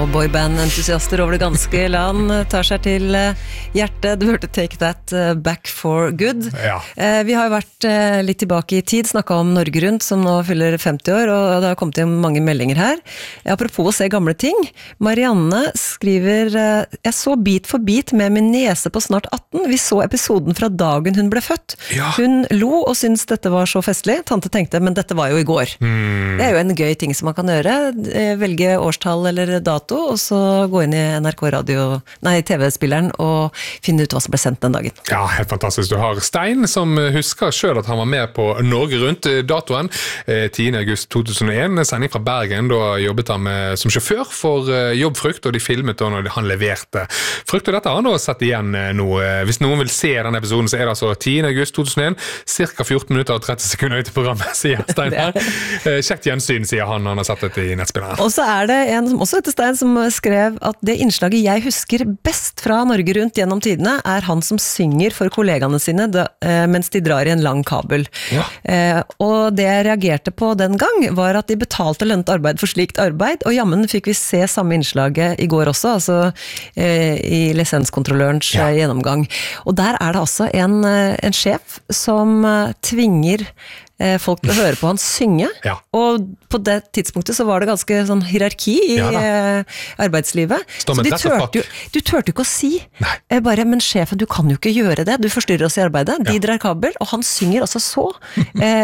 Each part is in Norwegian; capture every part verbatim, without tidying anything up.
og boyband-entusiaster over det ganske land tar seg til hjertet. Du hørte Take That Back for Good. Ja. Vi har jo vært litt tilbake i tid, snakket om Norge Rundt, som nå fyller femti år, og det har kommet inn mange meldinger her. Apropos å se gamle ting, Marianne skriver, jeg så bit for bit med min niese på snart atten. Vi så episoden fra dagen hun ble født. Ja. Hun lo og syntes dette var så festlig. Tante tenkte, men dette var jo i går. Mm. Det er jo en gøy ting som man kan gjøre. Velge årstall eller dato, og så gå inn i N R K radio, nei, T V-spilleren, og finne ut hva som ble sendt den dagen. Ja, helt fantastisk. Du har Stein, som husker selv at han var med på Norge Rundt datoen, tiende august to tusen og en, sending fra Bergen. Da jobbet han med, som sjåfør for Jobbfrukt, og de filmet da når han leverte frukt. Og dette har han da sett igjen nå. Hvis noen vil se den episoden, så er det altså tiende august to tusen og en, cirka fjorten minutter og tretti sekunder ut i programmet, sier Stein her. Kjekt gjensyn, sier han, han har sett dette i nettspilleren. Og så er det en som også heter Stein, som skrev at det innslaget jeg husker best fra Norge Rundt gjennom tidene, er han som synger for kollegaene sine da, mens de drar i en lang kabel. Ja. Eh, og det jeg reagerte på den gang, var at de betalte lønnet arbeid for slikt arbeid, og jammen fikk vi se samme innslaget i går også, altså eh, i lisenskontrollørens ja. gjennomgang. Og der er det altså en, en sjef som tvinger folk å høre på han synge, ja. og på det tidspunktet så var det ganske sånn hierarki i ja, arbeidslivet. Så de tørte jo, du tørte jo ikke å si, Nei. bare, men sjefen, du kan jo ikke gjøre det, du forstyrrer oss i arbeidet, de ja. drar kabel, og han synger også så eh,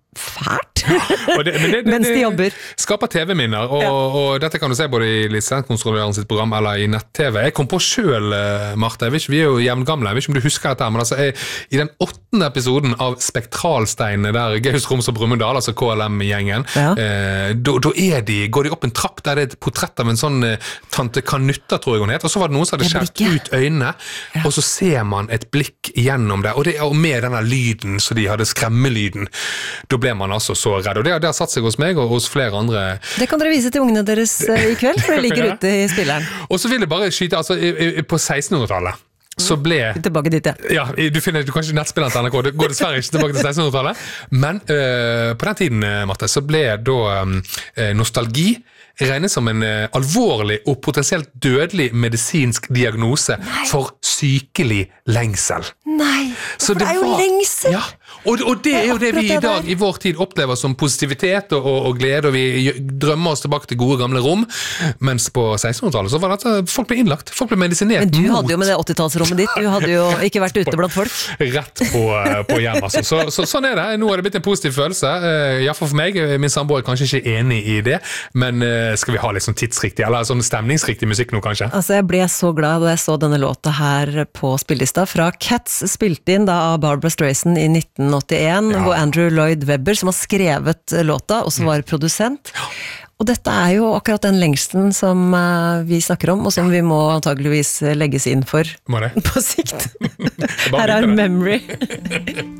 fælt, og det, men det, det, mens de jobber. Skaper T V-minner, og, ja. og dette kan du se både i lisenskontrolløren sitt program eller i nett-T V. Jeg kom på selv, Martha, jeg vet ikke, vi er jo jevngamle, jeg vet ikke om du husker dette, men altså, jeg, i den åttende episoden av Spektralstein, der Gaus Roms og Brumunddal, altså K L M-gjengen, ja. eh, da, da er de, går de opp en trapp der det er et portrett av en sånn eh, tante Kanutta, tror jeg hun het, og så var det noen som hadde skjert ut øynene, ja. og så ser man et blikk gjennom det, og, det, og med denne lyden, så de hadde skremmelyden, da ble man altså så redd, og det, det har satt seg hos meg og hos flere andre. Det kan dere vise til ungene deres i kveld, for det ligger ute i spilleren. Og så vil jeg bare skyte, altså på sekstenhundretallet, så ble... Tilbake dit, ja. Ja, du finner, du kan ikke nettspilleren til N R K, det går dessverre ikke tilbake til sekstenhundretallet, men øh, på den tiden, Marte, så ble da øh, nostalgi regnes som en uh, alvorlig og potensielt dødelig medisinsk diagnose Nei. For sykelig lengsel. Nei, så for det, det er jo var, lengsel. Ja, og, og det er jo det vi i dag i vår tid opplever som positivitet og, og, og glede, og vi drømmer oss tilbake til gode gamle rom, mens på sekstenhundretallet så var det at folk ble innlagt, folk ble medisinert. Men du mot. Hadde jo med det åttitallsrommet ditt, du hadde jo ikke vært ute blant folk. Rett på, på hjem, altså. Så, så, sånn er det, nå har det blitt en positiv følelse, uh, i hvert fall for meg, min samboer er kanskje ikke enig i det, men uh, skal vi ha litt sånn tidsriktig, eller sånn stemningsriktig musikk nå kanskje? Altså jeg ble så glad da jeg så denne låta her på spillelista fra Cats, spilt inn da av Barbra Streisand i nitten åttien, ja. Hvor Andrew Lloyd Webber, som har skrevet låta, og som var produsent. Ja. Og dette er jo akkurat den lengsten som uh, vi snakker om, og som vi må antageligvis legges inn for på sikt. Her er Memory.